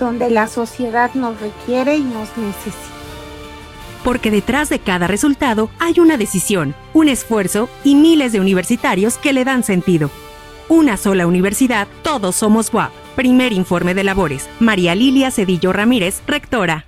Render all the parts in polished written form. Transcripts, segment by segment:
donde la sociedad nos requiere y nos necesita. Porque detrás de cada resultado hay una decisión, un esfuerzo y miles de universitarios que le dan sentido. Una sola universidad, todos somos UAP. Primer informe de labores. María Lilia Cedillo Ramírez, rectora.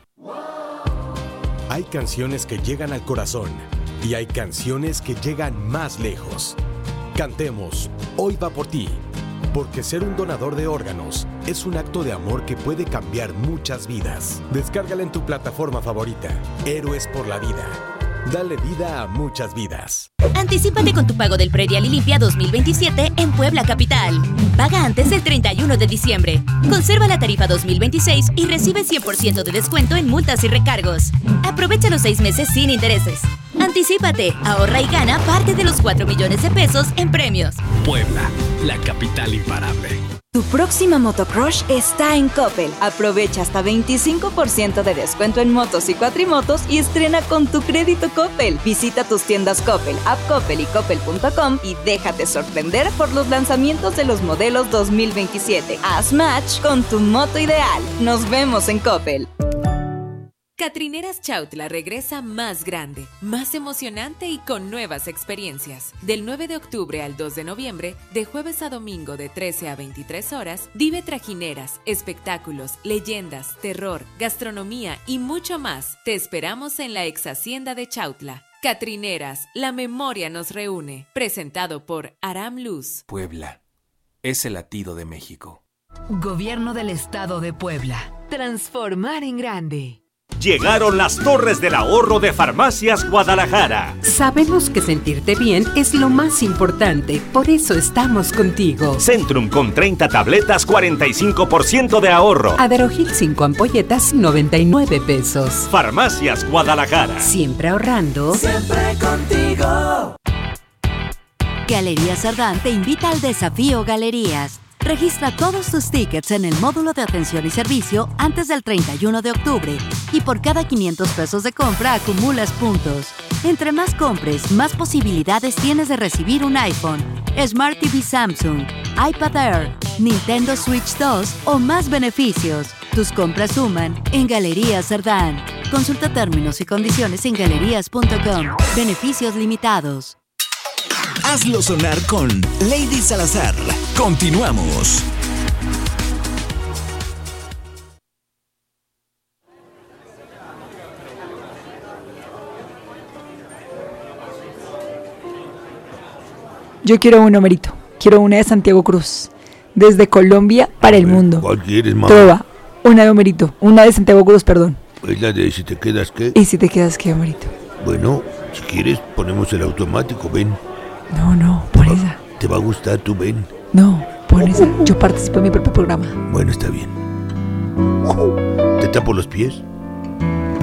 Hay canciones que llegan al corazón y hay canciones que llegan más lejos. Cantemos Hoy va por ti, porque ser un donador de órganos es un acto de amor que puede cambiar muchas vidas. Descárgala en tu plataforma favorita. Héroes por la vida. Dale vida a muchas vidas. Anticípate con tu pago del Predial y Limpia 2027 en Puebla Capital. Paga antes del 31 de diciembre. Conserva la tarifa 2026 y recibe 100% de descuento en multas y recargos. Aprovecha los 6 meses sin intereses. Anticípate, ahorra y gana parte de los 4 millones de pesos en premios. Puebla, la capital imparable. Tu próxima motocrush está en Coppel. Aprovecha hasta 25% de descuento en motos y cuatrimotos y estrena con tu crédito Coppel. Visita tus tiendas Coppel, App Coppel y Coppel.com y déjate sorprender por los lanzamientos de los modelos 2027. Haz match con tu moto ideal. Nos vemos en Coppel. Catrineras Chautla regresa más grande, más emocionante y con nuevas experiencias. Del 9 de octubre al 2 de noviembre, de jueves a domingo de 13 a 23 horas, vive trajineras, espectáculos, leyendas, terror, gastronomía y mucho más. Te esperamos en la ex hacienda de Chautla. Catrineras, la memoria nos reúne. Presentado por Aram Luz. Puebla es el latido de México. Gobierno del Estado de Puebla. Transformar en grande. Llegaron las torres del ahorro de Farmacias Guadalajara. Sabemos que sentirte bien es lo más importante, por eso estamos contigo. Centrum con 30 tabletas, 45% de ahorro. Aderogil 5 ampolletas, 99 pesos. Farmacias Guadalajara. Siempre ahorrando. Siempre contigo. Galerías Sardán te invita al desafío Galerías. Registra todos tus tickets en el módulo de atención y servicio antes del 31 de octubre y por cada 500 pesos de compra acumulas puntos. Entre más compres, más posibilidades tienes de recibir un iPhone, Smart TV Samsung, iPad Air, Nintendo Switch 2 o más beneficios. Tus compras suman en Galerías Sardán. Consulta términos y condiciones en galerías.com. Beneficios limitados. Hazlo sonar con Lady Salazar. Continuamos. Yo quiero un numerito. Quiero una de Santiago Cruz. Desde Colombia para el mundo. ¿Cuál quieres, mamá? Trova. Una de numerito. Una de Santiago Cruz, perdón. Es la de si te quedas, ¿qué? ¿Y si te quedas qué, numerito? Bueno, si quieres, ponemos el automático, ven. No, pon esa. ¿Te va a gustar? Tú ven. No, pon esa. Yo participo en mi propio programa. Bueno, está bien. ¿Te tapo los pies?